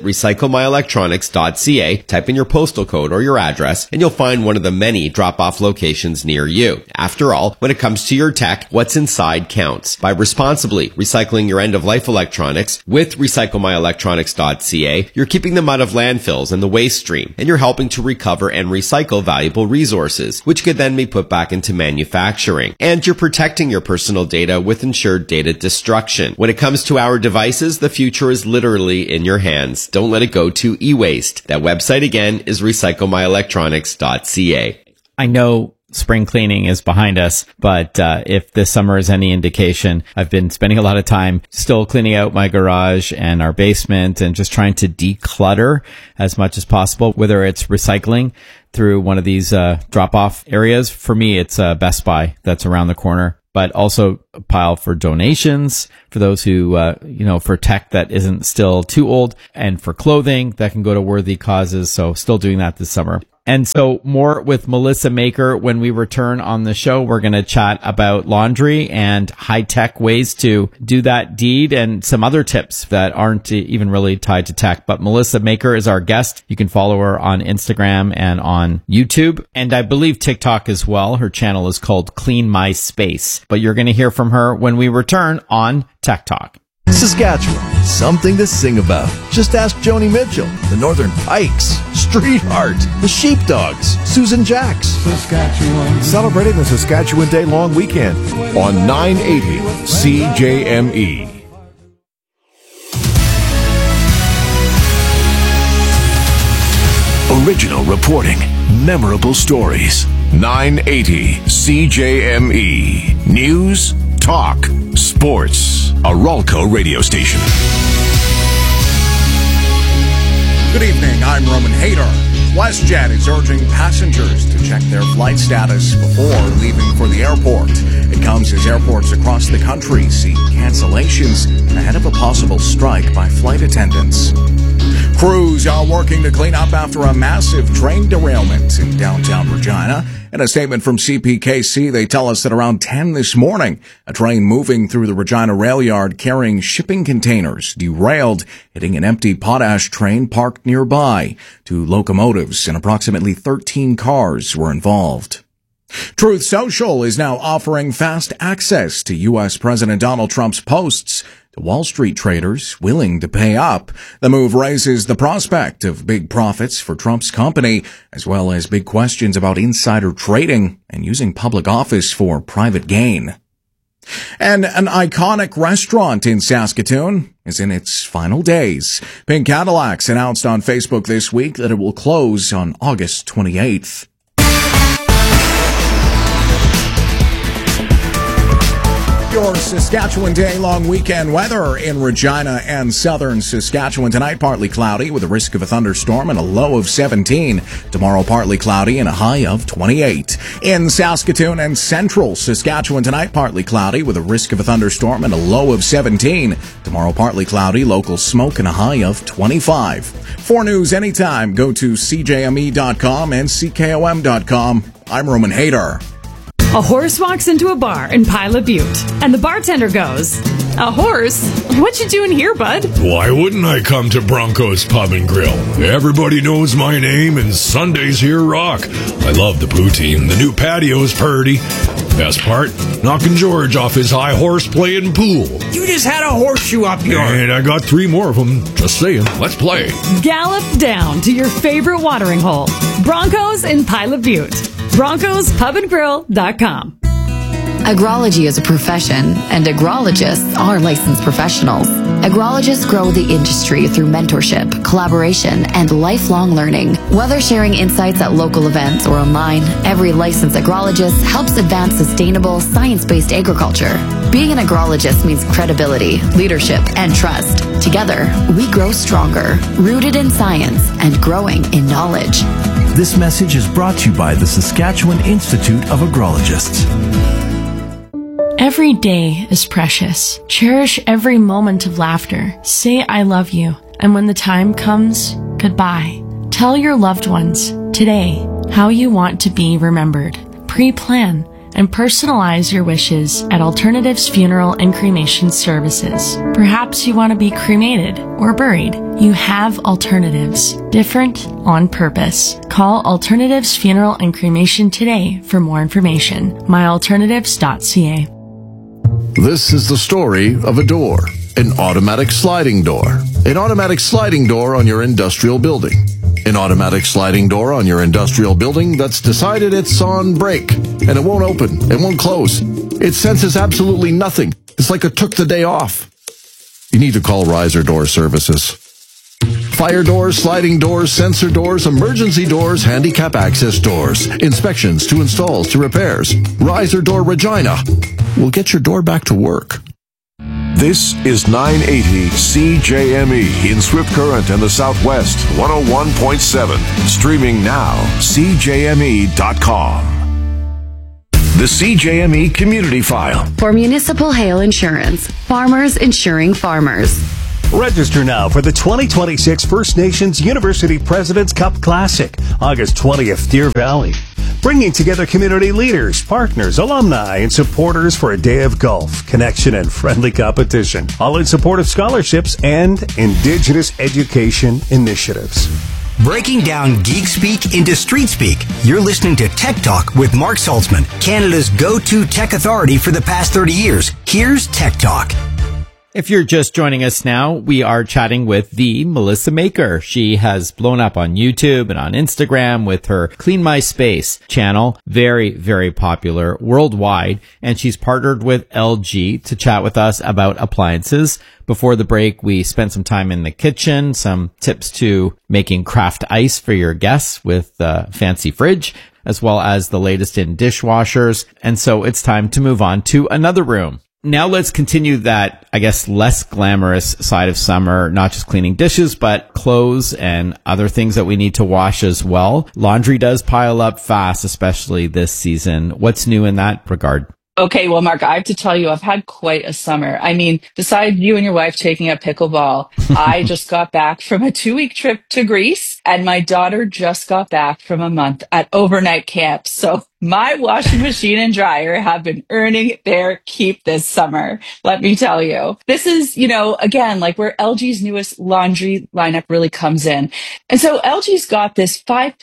recyclemyelectronics.ca, type in your postal code or your address, and you'll find one of the many drop-off locations near you. After all, when it comes to your tech, what's inside counts. By responsibly recycling your end-of-life electronics with recyclemyelectronics.ca, you're keeping them out of landfills and the waste stream, and you're helping to recover and recycle valuable resources, which could then be put back into manufacturing. And you're protecting your personal data with ensured data destruction. When it comes to our devices, the future is literally in your hands. Don't let it go to e-waste. That website again is recyclemyelectronics.ca. I know spring cleaning is behind us, but if this summer is any indication, I've been spending a lot of time still cleaning out my garage and our basement and just trying to declutter as much as possible, whether it's recycling through one of these drop-off areas. For me, it's Best Buy that's around the corner, but also a pile for donations for those who, for tech that isn't still too old, and for clothing that can go to worthy causes. So still doing that this summer. And so more with Melissa Maker when we return on the show. We're going to chat about laundry and high-tech ways to do that deed and some other tips that aren't even really tied to tech. But Melissa Maker is our guest. You can follow her on Instagram and on YouTube, and I believe TikTok as well. Her channel is called Clean My Space. But you're going to hear from her when we return on Tech Talk. Saskatchewan, something to sing about. Just ask Joni Mitchell, the Northern Pikes, Streetheart, the Sheepdogs, Susan Jacks. Saskatchewan. Celebrating the Saskatchewan Day long weekend on 980 CJME. Original reporting, memorable stories. 980 CJME. News, talk, sports. A Ralco radio station. Good evening, I'm Roman Hayter. WestJet is urging passengers to check their flight status before leaving for the airport. It comes as airports across the country see cancellations ahead of a possible strike by flight attendants. Crews are working to clean up after a massive train derailment in downtown Regina. In a statement from CPKC, they tell us that around 10 this morning, a train moving through the Regina rail yard carrying shipping containers derailed, hitting an empty potash train parked nearby. 2 locomotives and approximately 13 cars were involved. Truth Social is now offering fast access to U.S. President Donald Trump's posts to Wall Street traders willing to pay up. The move raises the prospect of big profits for Trump's company, as well as big questions about insider trading and using public office for private gain. And an iconic restaurant in Saskatoon is in its final days. Pink Cadillacs announced on Facebook this week that it will close on August 28th. Your Saskatchewan day-long weekend weather in Regina and southern Saskatchewan. Tonight, partly cloudy with a risk of a thunderstorm and a low of 17. Tomorrow, partly cloudy and a high of 28. In Saskatoon and central Saskatchewan tonight, partly cloudy with a risk of a thunderstorm and a low of 17. Tomorrow, partly cloudy, local smoke and a high of 25. For news anytime, go to CJME.com and CKOM.com. I'm Roman Hayter. A horse walks into a bar in Pilot Butte, and the bartender goes, "A horse? What you doing here, bud?" Why wouldn't I come to Bronco's Pub and Grill? Everybody knows my name, and Sundays here rock. I love the poutine. The new patio's purty. Best part, knocking George off his high horse playing pool. You just had a horseshoe up your... And I got 3 more of them. Just saying, let's play. Gallop down to your favorite watering hole. Broncos in Pilot Butte. BroncosPubandGrill.com. Agrology is a profession, and agrologists are licensed professionals. Agrologists grow the industry through mentorship, collaboration, and lifelong learning. Whether sharing insights at local events or online, every licensed agrologist helps advance sustainable, science-based agriculture. Being an agrologist means credibility, leadership, and trust. Together, we grow stronger, rooted in science and growing in knowledge. This message is brought to you by the Saskatchewan Institute of Agrologists. Every day is precious. Cherish every moment of laughter. Say I love you. And when the time comes, goodbye. Tell your loved ones today how you want to be remembered. Pre-plan and personalize your wishes at Alternatives Funeral and Cremation Services. Perhaps you want to be cremated or buried. You have alternatives. Different on purpose. Call Alternatives Funeral and Cremation today for more information. myalternatives.ca. This is the story of a door, an automatic sliding door. An automatic sliding door on your industrial building. An automatic sliding door on your industrial building that's decided it's on break, and it won't open, it won't close. It senses absolutely nothing. It's like it took the day off. You need to call Riser Door Services. Fire doors, sliding doors, sensor doors, emergency doors, handicap access doors. Inspections to installs to repairs. Riser Door Regina will get your door back to work. This is 980 CJME in Swift Current and the Southwest, 101.7. Streaming now, CJME.com. The CJME Community File. For municipal hail insurance, farmers insuring farmers. Register now for the 2026 First Nations University President's Cup Classic, August 20th, Deer Valley. Bringing together community leaders, partners, alumni, and supporters for a day of golf, connection, and friendly competition, all in support of scholarships and Indigenous education initiatives. Breaking down geek speak into street speak, you're listening to Tech Talk with Mark Saltzman, Canada's go-to tech authority for the past 30 years. Here's Tech Talk. If you're just joining us now, we are chatting with the Melissa Maker. She has blown up on YouTube and on Instagram with her Clean My Space channel. Very, very popular worldwide. And she's partnered with LG to chat with us about appliances. Before the break, we spent some time in the kitchen, some tips to making craft ice for your guests with a fancy fridge, as well as the latest in dishwashers. And so it's time to move on to another room. Now let's continue that, I guess, less glamorous side of summer, not just cleaning dishes, but clothes and other things that we need to wash as well. Laundry does pile up fast, especially this season. What's new in that regard? Okay, well, Mark, I have to tell you, I've had quite a summer. I mean, besides you and your wife taking up pickleball, I just got back from a 2-week trip to Greece, and my daughter just got back from a month at overnight camp. So my washing machine and dryer have been earning their keep this summer. Let me tell you, this is, again, like where LG's newest laundry lineup really comes in. And so LG's got this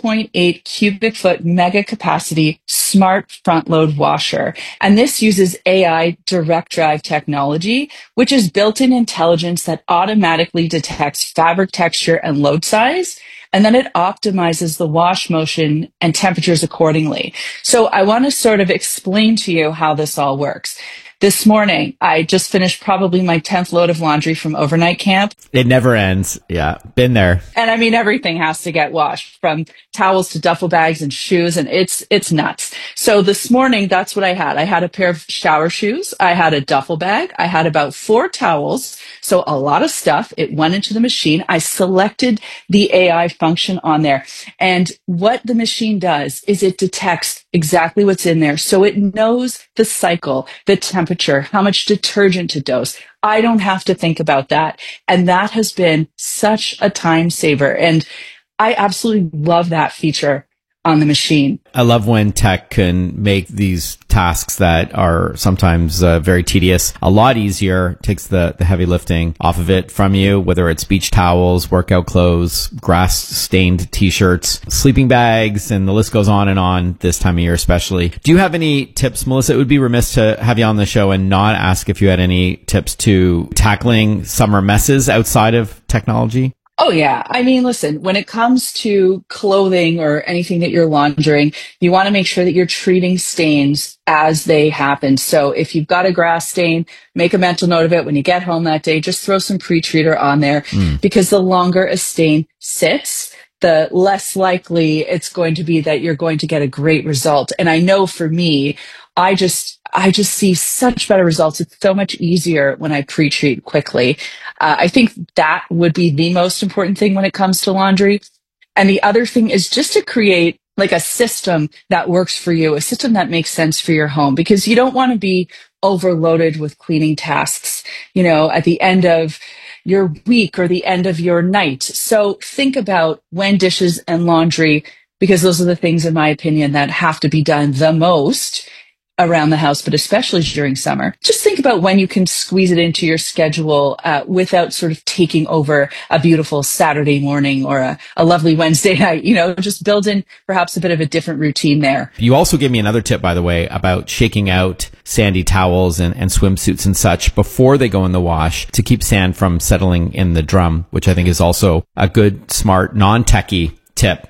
5.8 cubic foot mega capacity smart front load washer. And this uses AI direct drive technology, which is built-in intelligence that automatically detects fabric texture and load size. And then it optimizes the wash motion and temperatures accordingly. So I want to sort of explain to you how this all works. This morning, I just finished probably my 10th load of laundry from overnight camp. It never ends. Yeah, been there. And I mean, everything has to get washed, from towels to duffel bags and shoes, and it's nuts. So this morning, that's what I had. I had a pair of shower shoes. I had a duffel bag. I had about 4 towels. So a lot of stuff. It went into the machine. I selected the AI function on there. And what the machine does is it detects exactly what's in there. So it knows the cycle, the temperature, how much detergent to dose. I don't have to think about that. And that has been such a time saver. And I absolutely love that feature on the machine. I love when tech can make these tasks that are sometimes very tedious a lot easier, takes the heavy lifting off of it from you, whether it's beach towels, workout clothes, grass stained t-shirts, sleeping bags, and the list goes on this time of year especially. Do you have any tips, Melissa? It would be remiss to have you on the show and not ask if you had any tips to tackling summer messes outside of technology. Oh, yeah. I mean, listen, when it comes to clothing or anything that you're laundering, you want to make sure that you're treating stains as they happen. So if you've got a grass stain, make a mental note of it. When you get home that day, just throw some pre-treater on there, because the longer a stain sits, the less likely it's going to be that you're going to get a great result. And I know for me, I just see such better results. It's so much easier when I pre-treat quickly. I think that would be the most important thing when it comes to laundry. And the other thing is just to create like a system that works for you, a system that makes sense for your home, because you don't want to be overloaded with cleaning tasks, at the end of your week or the end of your night. So think about when dishes and laundry, because those are the things, in my opinion, that have to be done the most around the house, but especially during summer. Just think about when you can squeeze it into your schedule without sort of taking over a beautiful Saturday morning or a lovely Wednesday night. Just build in perhaps a bit of a different routine there. You also gave me another tip, by the way, about shaking out sandy towels and swimsuits and such before they go in the wash to keep sand from settling in the drum, which I think is also a good, smart, non-techie tip.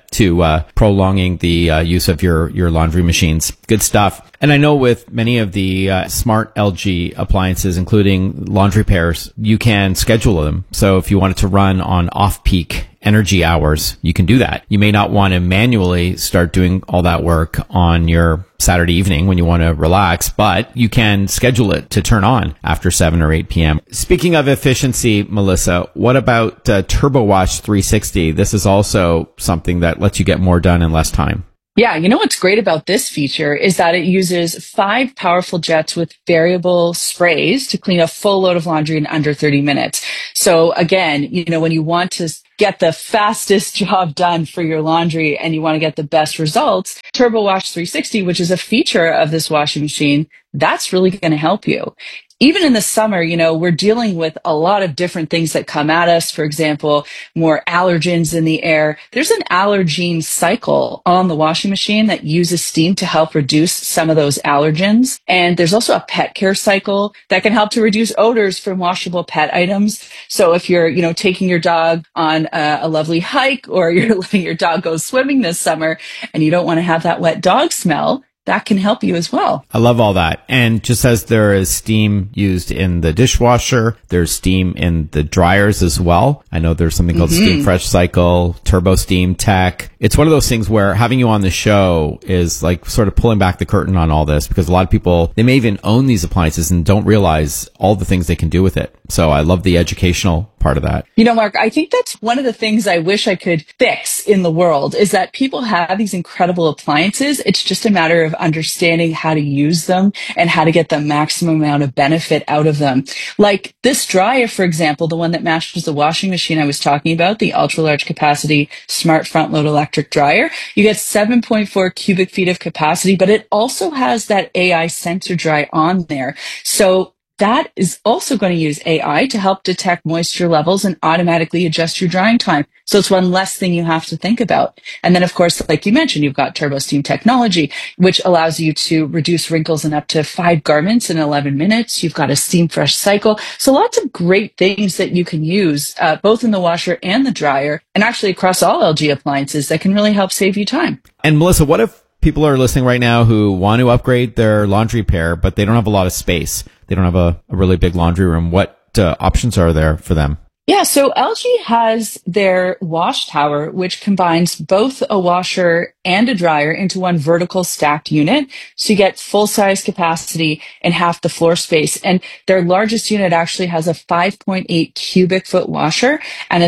to prolonging the use of your laundry machines. Good stuff. And I know with many of the smart LG appliances, including laundry pairs, you can schedule them. So if you wanted to run on off-peak energy hours, you can do that. You may not want to manually start doing all that work on your Saturday evening when you want to relax, but you can schedule it to turn on after 7 or 8 p.m. Speaking of efficiency, Melissa, what about TurboWash 360? This is also something that lets you get more done in less time. Yeah, you know what's great about this feature is that it uses 5 powerful jets with variable sprays to clean a full load of laundry in under 30 minutes. So again, you know, when you want to get the fastest job done for your laundry and you want to get the best results, TurboWash 360, which is a feature of this washing machine, that's really going to help you. Even in the summer, you know, we're dealing with a lot of different things that come at us. For example, more allergens in the air. There's an allergene cycle on the washing machine that uses steam to help reduce some of those allergens. And there's also a pet care cycle that can help to reduce odors from washable pet items. So if you're, you know, taking your dog on a lovely hike, or you're letting your dog go swimming this summer and you don't want to have that wet dog smell, that can help you as well. I love all that. And just as there is steam used in the dishwasher, there's steam in the dryers as well. I know there's something called Steam Fresh Cycle, Turbo Steam Tech. It's one of those things where having you on the show is like sort of pulling back the curtain on all this, because a lot of people, they may even own these appliances and don't realize all the things they can do with it. So I love the educational part of that. You know, Mark, I think that's one of the things I wish I could fix in the world, is that people have these incredible appliances. It's just a matter of understanding how to use them and how to get the maximum amount of benefit out of them. Like this dryer, for example, the one that matches the washing machine I was talking about, the ultra large capacity smart front load electric dryer. You get 7.4 cubic feet of capacity, but it also has that AI sensor dry on there. So that is also going to use AI to help detect moisture levels and automatically adjust your drying time. So it's one less thing you have to think about. And then, of course, like you mentioned, you've got Turbo Steam technology, which allows you to reduce wrinkles in up to 5 garments in 11 minutes. You've got a Steam Fresh Cycle. So lots of great things that you can use, both in the washer and the dryer, and actually across all LG appliances that can really help save you time. And Melissa, what if people are listening right now who want to upgrade their laundry pair, but they don't have a lot of space? They don't have a really big laundry room. What options are there for them? Yeah, so LG has their wash tower, which combines both a washer and a dryer into one vertical stacked unit. So you get full size capacity and half the floor space. And their largest unit actually has a 5.8 cubic foot washer and a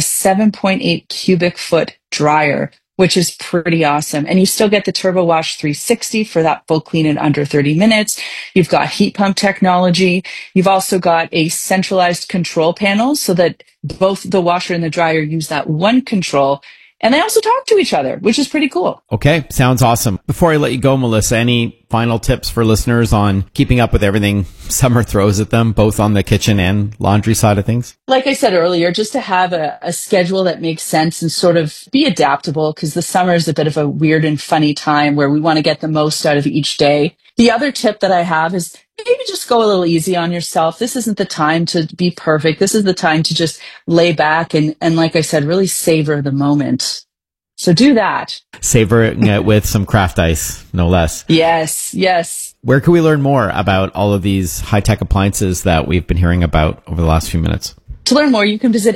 7.8 cubic foot dryer, which is pretty awesome. And you still get the TurboWash 360 for that full clean in under 30 minutes. You've got heat pump technology. You've also got a centralized control panel so that both the washer and the dryer use that one control. And they also talk to each other, which is pretty cool. Okay, sounds awesome. Before I let you go, Melissa, any final tips for listeners on keeping up with everything summer throws at them, both on the kitchen and laundry side of things? Like I said earlier, just to have a schedule that makes sense and sort of be adaptable, because the summer is a bit of a weird and funny time where we want to get the most out of each day. The other tip that I have is maybe just go a little easy on yourself. This isn't the time to be perfect. This is the time to just lay back and like I said, really savor the moment. So do that. Savoring it with some craft ice, no less. Yes, yes. Where can we learn more about all of these high-tech appliances that we've been hearing about over the last few minutes? To learn more, you can visit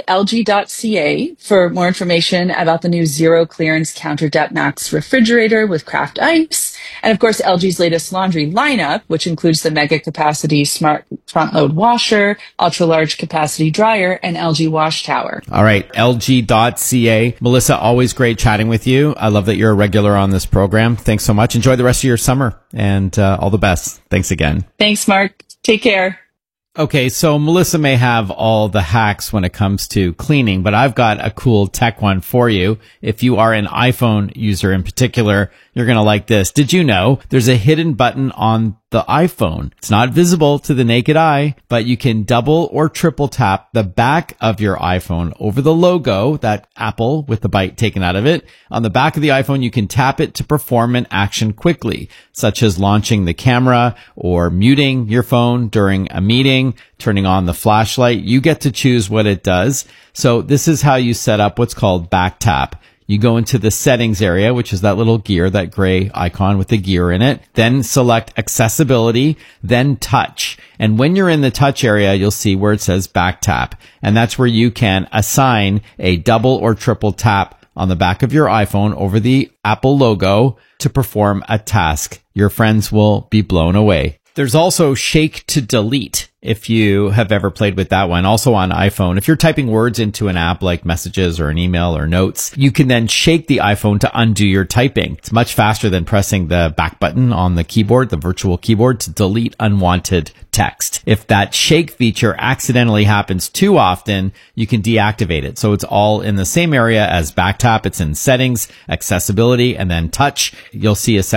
lg.ca for more information about the new Zero Clearance Counter Depth Max refrigerator with craft ice. And of course, LG's latest laundry lineup, which includes the mega capacity smart front load washer, ultra large capacity dryer, and LG wash tower. All right, lg.ca. Melissa, always great chatting with you. I love that you're a regular on this program. Thanks so much. Enjoy the rest of your summer and all the best. Thanks again. Thanks, Mark. Take care. Okay, so Melissa may have all the hacks when it comes to cleaning, but I've got a cool tech one for you. If you are an iPhone user in particular, you're going to like this. Did you know there's a hidden button on the iPhone? It's not visible to the naked eye, but you can double or triple tap the back of your iPhone over the logo, that apple with the bite taken out of it. On the back of the iPhone, you can tap it to perform an action quickly, such as launching the camera or muting your phone during a meeting, turning on the flashlight. You get to choose what it does. So this is how you set up what's called back tap. You go into the settings area, which is that little gear, that gray icon with the gear in it. Then select accessibility, then touch. And when you're in the touch area, you'll see where it says back tap. And that's where you can assign a double or triple tap on the back of your iPhone over the Apple logo to perform a task. Your friends will be blown away. There's also shake to delete, if you have ever played with that one, also on iPhone. If you're typing words into an app like Messages or an email or Notes, you can then shake the iPhone to undo your typing. It's much faster than pressing the back button on the keyboard, the virtual keyboard, to delete unwanted text. If that shake feature accidentally happens too often, you can deactivate it. So it's all in the same area as back tap. It's in settings, accessibility, and then touch. You'll see a